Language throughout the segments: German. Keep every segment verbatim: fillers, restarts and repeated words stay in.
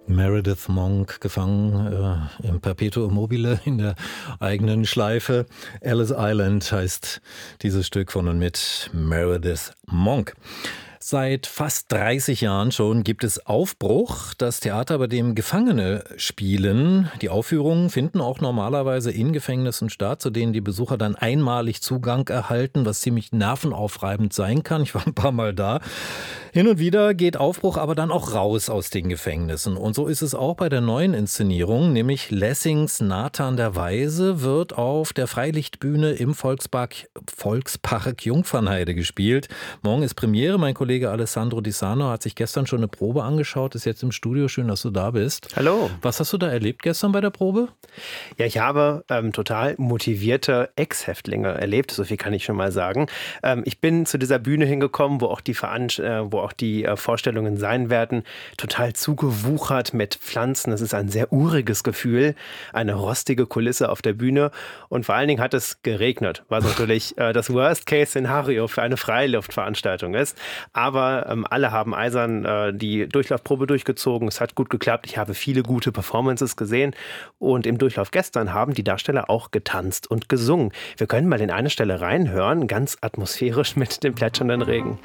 Meredith Monk gefangen äh, im Perpetuum mobile in der eigenen Schleife. Ellis Island heißt dieses Stück von und mit Meredith Monk. Seit fast dreißig Jahren schon gibt es Aufbruch, das Theater, bei dem Gefangene spielen. Die Aufführungen finden auch normalerweise in Gefängnissen statt, zu denen die Besucher dann einmalig Zugang erhalten, was ziemlich nervenaufreibend sein kann. Ich war ein paar Mal da. Hin und wieder geht Aufbruch aber dann auch raus aus den Gefängnissen. Und so ist es auch bei der neuen Inszenierung, nämlich Lessings Nathan der Weise wird auf der Freilichtbühne im Volkspark, Volkspark Jungfernheide gespielt. Morgen ist Premiere. Mein Kollege Alessandro Di Sano hat sich gestern schon eine Probe angeschaut, ist jetzt im Studio. Schön, dass du da bist. Hallo. Was hast du da erlebt gestern bei der Probe? Ja, ich habe ähm, total motivierte Ex-Häftlinge erlebt, so viel kann ich schon mal sagen. Ähm, ich bin zu dieser Bühne hingekommen, wo auch die, Veranst- äh, wo auch die äh, Vorstellungen sein werden, total zugewuchert mit Pflanzen. Es ist ein sehr uriges Gefühl, eine rostige Kulisse auf der Bühne und vor allen Dingen hat es geregnet, was natürlich äh, das Worst-Case-Szenario für eine Freiluftveranstaltung ist. Aber ähm, alle haben eisern äh, die Durchlaufprobe durchgezogen. Es hat gut geklappt. Ich habe viele gute Performances gesehen. Und im Durchlauf gestern haben die Darsteller auch getanzt und gesungen. Wir können mal in eine Stelle reinhören, ganz atmosphärisch mit dem plätschernden Regen.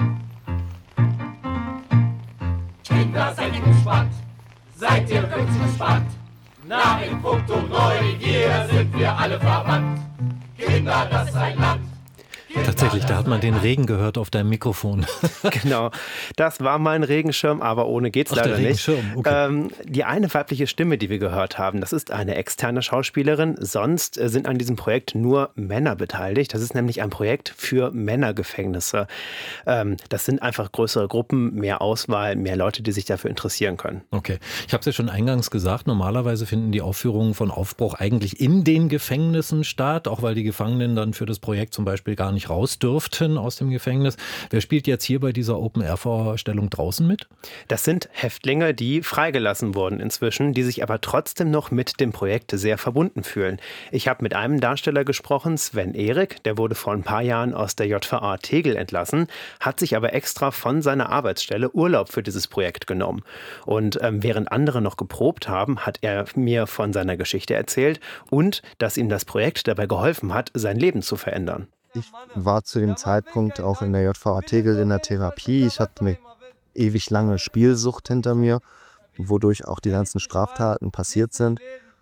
Kinder, seid ihr gespannt? Seid ihr wirklich gespannt? Na, in puncto Neugier sind wir alle verwandt. Kinder, das ist ein Land. Tatsächlich, da hat man den Regen gehört auf deinem Mikrofon. Genau, das war mein Regenschirm, aber ohne geht's Ach, leider der nicht. Regenschirm, okay. Ähm, die eine weibliche Stimme, die wir gehört haben, das ist eine externe Schauspielerin. Sonst äh, sind an diesem Projekt nur Männer beteiligt. Das ist nämlich ein Projekt für Männergefängnisse. Ähm, das sind einfach größere Gruppen, mehr Auswahl, mehr Leute, die sich dafür interessieren können. Okay, ich habe es ja schon eingangs gesagt, normalerweise finden die Aufführungen von Aufbruch eigentlich in den Gefängnissen statt, auch weil die Gefangenen dann für das Projekt zum Beispiel gar nicht raus dürften aus dem Gefängnis. Wer spielt jetzt hier bei dieser Open-Air-Vorstellung draußen mit? Das sind Häftlinge, die freigelassen wurden inzwischen, die sich aber trotzdem noch mit dem Projekt sehr verbunden fühlen. Ich habe mit einem Darsteller gesprochen, Sven Erik, der wurde vor ein paar Jahren aus der J V A Tegel entlassen, hat sich aber extra von seiner Arbeitsstelle Urlaub für dieses Projekt genommen. Und ähm, während andere noch geprobt haben, hat er mir von seiner Geschichte erzählt und dass ihm das Projekt dabei geholfen hat, sein Leben zu verändern. Ich war zu dem Zeitpunkt auch in der J V A Tegel in der Therapie. Ich hatte eine ewig lange Spielsucht hinter mir, wodurch auch die ganzen Straftaten passiert sind.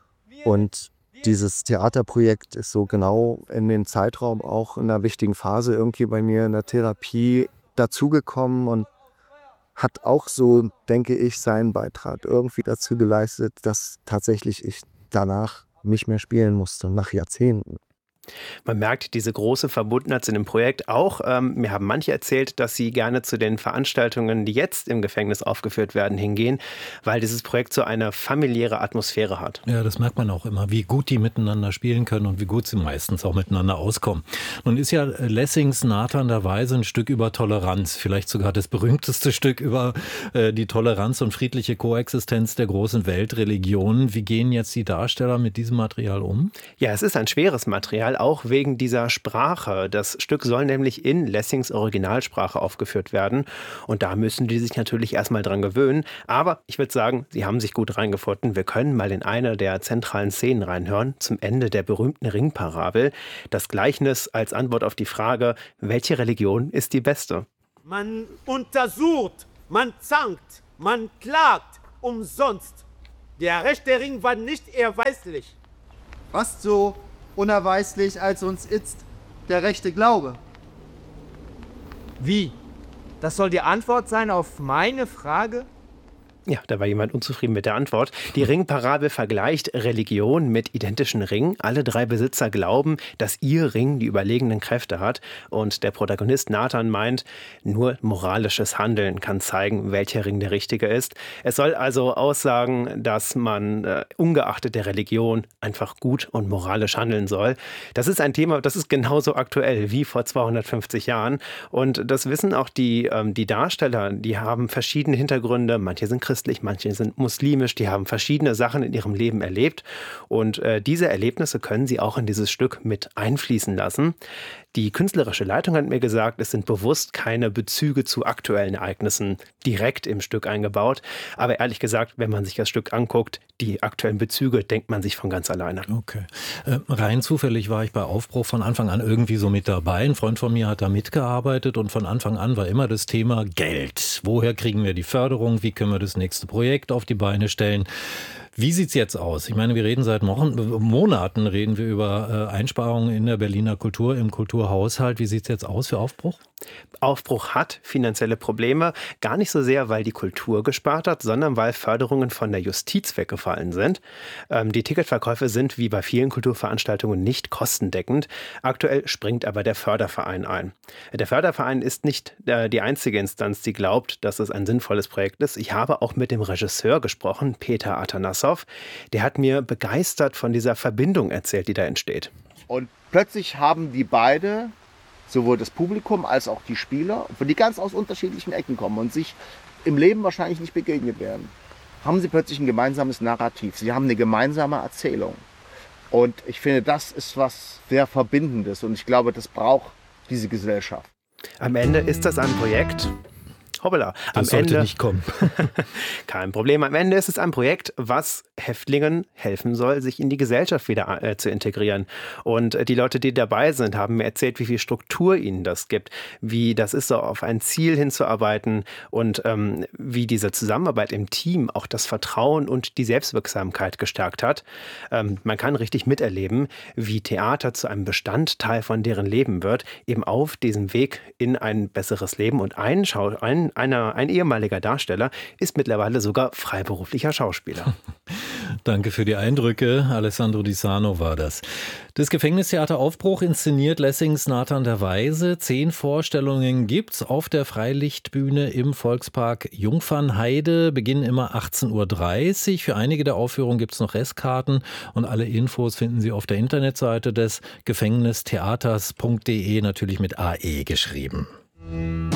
Und dieses Theaterprojekt ist so genau in den Zeitraum auch in einer wichtigen Phase irgendwie bei mir in der Therapie dazugekommen und hat auch so, denke ich, seinen Beitrag irgendwie dazu geleistet, dass tatsächlich ich danach nicht mehr spielen musste, nach Jahrzehnten. Man merkt diese große Verbundenheit zu dem Projekt auch. Ähm, mir haben manche erzählt, dass sie gerne zu den Veranstaltungen, die jetzt im Gefängnis aufgeführt werden, hingehen, weil dieses Projekt so eine familiäre Atmosphäre hat. Ja, das merkt man auch immer, wie gut die miteinander spielen können und wie gut sie meistens auch miteinander auskommen. Nun ist ja Lessings Nathan der Weise ein Stück über Toleranz, vielleicht sogar das berühmteste Stück über äh, die Toleranz und friedliche Koexistenz der großen Weltreligionen. Wie gehen jetzt die Darsteller mit diesem Material um? Ja, es ist ein schweres Material, auch wegen dieser Sprache. Das Stück soll nämlich in Lessings Originalsprache aufgeführt werden und da müssen die sich natürlich erstmal dran gewöhnen. Aber ich würde sagen, sie haben sich gut reingefunden. Wir können mal in eine der zentralen Szenen reinhören, zum Ende der berühmten Ringparabel. Das Gleichnis als Antwort auf die Frage, welche Religion ist die beste? Man untersucht, man zankt, man klagt, umsonst. Der rechte Ring war nicht erweislich. Fast so unerweislich, als uns itzt der rechte Glaube. Wie? Das soll die Antwort sein auf meine Frage? Ja, da war jemand unzufrieden mit der Antwort. Die Ringparabel vergleicht Religion mit identischen Ringen. Alle drei Besitzer glauben, dass ihr Ring die überlegenen Kräfte hat. Und der Protagonist Nathan meint, nur moralisches Handeln kann zeigen, welcher Ring der richtige ist. Es soll also aussagen, dass man äh, ungeachtet der Religion einfach gut und moralisch handeln soll. Das ist ein Thema, das ist genauso aktuell wie vor zweihundertfünfzig Jahren. Und das wissen auch die, ähm, die Darsteller. Die haben verschiedene Hintergründe. Manche sind Christen, christlich, manche sind muslimisch, die haben verschiedene Sachen in ihrem Leben erlebt. Und äh, diese Erlebnisse können sie auch in dieses Stück mit einfließen lassen. Die künstlerische Leitung hat mir gesagt, es sind bewusst keine Bezüge zu aktuellen Ereignissen direkt im Stück eingebaut. Aber ehrlich gesagt, wenn man sich das Stück anguckt, die aktuellen Bezüge denkt man sich von ganz alleine. Okay. Äh, rein zufällig war ich bei Aufbruch von Anfang an irgendwie so mit dabei. Ein Freund von mir hat da mitgearbeitet und von Anfang an war immer das Thema Geld. Woher kriegen wir die Förderung? Wie können wir das nächste Projekt auf die Beine stellen? Wie sieht's jetzt aus? Ich meine, wir reden seit Wochen, Monaten reden wir über äh, Einsparungen in der Berliner Kultur, im Kulturhaushalt. Wie sieht's jetzt aus für Aufbruch? Aufbruch hat finanzielle Probleme, gar nicht so sehr, weil die Kultur gespart hat, sondern weil Förderungen von der Justiz weggefallen sind. Ähm, die Ticketverkäufe sind wie bei vielen Kulturveranstaltungen nicht kostendeckend. Aktuell springt aber der Förderverein ein. Der Förderverein ist nicht äh, die einzige Instanz, die glaubt, dass es ein sinnvolles Projekt ist. Ich habe auch mit dem Regisseur gesprochen, Peter Atanassow. Der hat mir begeistert von dieser Verbindung erzählt, die da entsteht. Und plötzlich haben die beide, sowohl das Publikum als auch die Spieler, die ganz aus unterschiedlichen Ecken kommen und sich im Leben wahrscheinlich nicht begegnet werden, haben sie plötzlich ein gemeinsames Narrativ. Sie haben eine gemeinsame Erzählung. Und ich finde, das ist was sehr Verbindendes. Und ich glaube, das braucht diese Gesellschaft. Am Ende ist das ein Projekt. Hoppala. Das sollte Ende, nicht kommen. Kein Problem. Am Ende ist es ein Projekt, was Häftlingen helfen soll, sich in die Gesellschaft wieder äh, zu integrieren. Und äh, die Leute, die dabei sind, haben mir erzählt, wie viel Struktur ihnen das gibt, wie das ist, so auf ein Ziel hinzuarbeiten und ähm, wie diese Zusammenarbeit im Team auch das Vertrauen und die Selbstwirksamkeit gestärkt hat. Ähm, man kann richtig miterleben, wie Theater zu einem Bestandteil von deren Leben wird, eben auf diesem Weg in ein besseres Leben. Und ein, Schau ein Einer, ein ehemaliger Darsteller ist mittlerweile sogar freiberuflicher Schauspieler. Danke für die Eindrücke. Alessandro Di Sano war das. Das Gefängnistheater Aufbruch inszeniert Lessings Nathan der Weise. Zehn Vorstellungen gibt's auf der Freilichtbühne im Volkspark Jungfernheide. Beginnen immer achtzehn Uhr dreißig. Für einige der Aufführungen gibt's noch Restkarten und alle Infos finden Sie auf der Internetseite des Gefängnistheaters punkt de, natürlich mit A E geschrieben.